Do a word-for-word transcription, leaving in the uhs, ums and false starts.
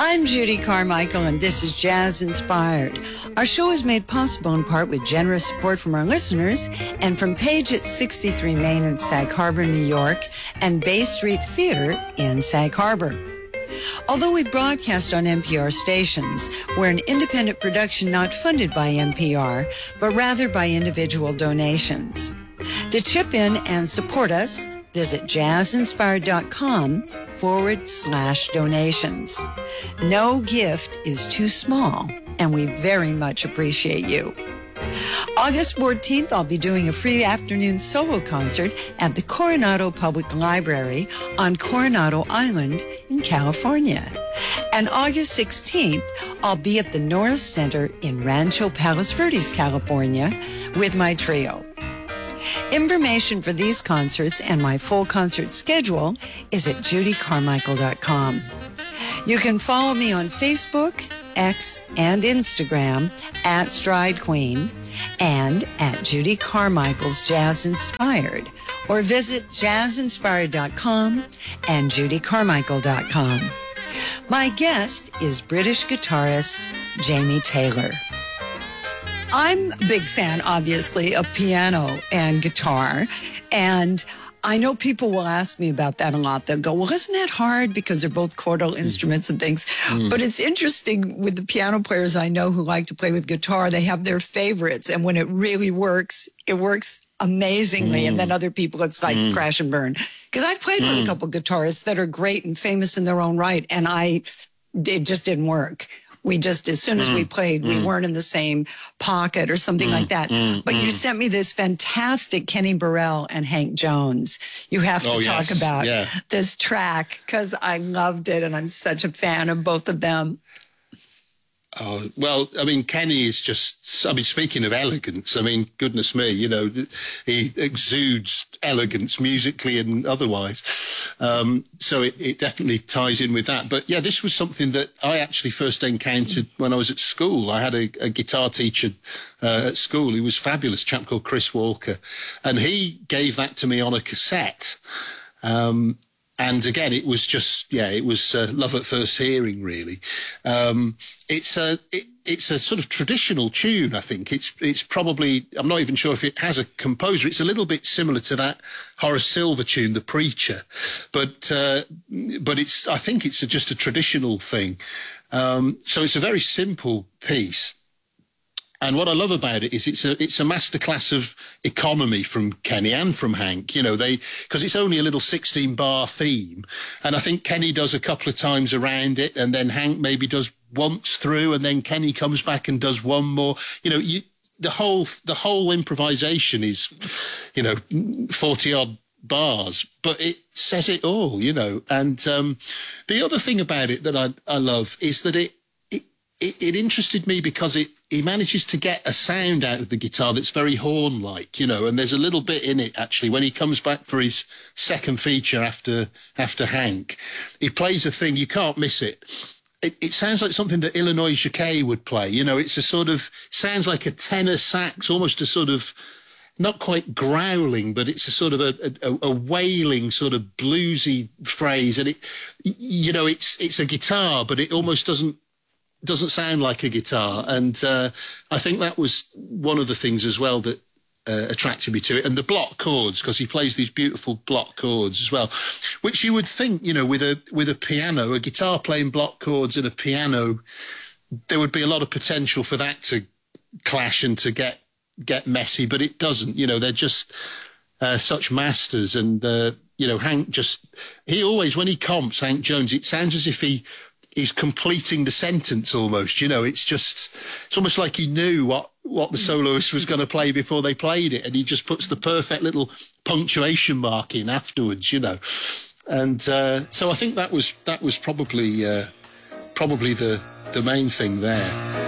I'm Judy Carmichael, and this is Jazz Inspired. Our show is made possible in part with generous support from our listeners and from Page at sixty-three Main in Sag Harbor, New York, and Bay Street Theater in Sag Harbor. Although we broadcast on N P R stations, we're an independent production not funded by N P R, but rather by individual donations. To chip in and support us, visit jazzinspired.com forward slash donations. No gift is too small, and we very much appreciate you. August fourteenth, I'll be doing a free afternoon solo concert at the Coronado Public Library on Coronado Island in California. And August sixteenth, I'll be at the Norris Center in Rancho Palos Verdes, California, with my trio. Information for these concerts and my full concert schedule is at judy carmichael dot com. You can follow me on Facebook, X, and Instagram at Stride Queen and at Judy Carmichael's Jazz Inspired, or visit jazz inspired dot com and judy carmichael dot com. My guest is British guitarist Jamie Taylor. I'm a big fan, obviously, of piano and guitar, and I know people will ask me about that a lot. They'll go, well, isn't that hard because they're both chordal instruments and things? Mm. But it's interesting with the piano players I know who like to play with guitar, they have their favorites, and when it really works, it works amazingly, mm. and then other people, it's like mm. crash and burn. Because I've played mm. with a couple of guitarists that are great and famous in their own right, and I, it just didn't work. We just, as soon as mm, we played, mm. we weren't in the same pocket or something mm, like that. Mm, but mm. you sent me this fantastic Kenny Burrell and Hank Jones. You have to oh, talk yes. about yeah. this track because I loved it and I'm such a fan of both of them. Oh, well, I mean, Kenny is just, I mean, speaking of elegance, I mean, goodness me, you know, he exudes elegance musically and otherwise. Um, so it, it definitely ties in with that. But yeah, this was something that I actually first encountered when I was at school. I had a, a guitar teacher uh, at school who was fabulous, a chap called Chris Walker. And he gave that to me on a cassette. Um, And again, it was just, yeah, it was uh, love at first hearing, really. Um, it's a it, it's a sort of traditional tune, I think. It's it's probably, I'm not even sure if it has a composer. It's a little bit similar to that Horace Silver tune, The Preacher. But uh, but it's I think it's a, just a traditional thing. Um, so it's a very simple piece. And what I love about it is it's a it's a masterclass of economy from Kenny and from Hank. You know, they because it's only a little sixteen bar theme, and I think Kenny does a couple of times around it, and then Hank maybe does once through, and then Kenny comes back and does one more. You know, you, the whole the whole improvisation is, you know, forty odd bars, but it says it all. You know, and um, the other thing about it that I I love is that it it it, it interested me because it. He manages to get a sound out of the guitar that's very horn-like, you know, and there's a little bit in it, actually, when he comes back for his second feature after after Hank. He plays a thing, you can't miss it. It, it sounds like something that Illinois Jacquet would play, you know, it's a sort of, sounds like a tenor sax, almost a sort of, not quite growling, but it's a sort of a, a, a wailing sort of bluesy phrase. And it, you know, it's it's a guitar, but it almost doesn't, doesn't sound like a guitar. And uh, I think that was one of the things as well that uh, attracted me to it. And the block chords, because he plays these beautiful block chords as well, which you would think, you know, with a with a piano, a guitar playing block chords and a piano, there would be a lot of potential for that to clash and to get get messy, but it doesn't. You know, they're just uh, such masters. And, uh, you know, Hank just, he always, when he comps Hank Jones, it sounds as if he, he's completing the sentence almost, you know, it's just, it's almost like he knew what, what the soloist was going to play before they played it. And he just puts the perfect little punctuation mark in afterwards, you know. And uh, so I think that was, that was probably, uh, probably the, the main thing there.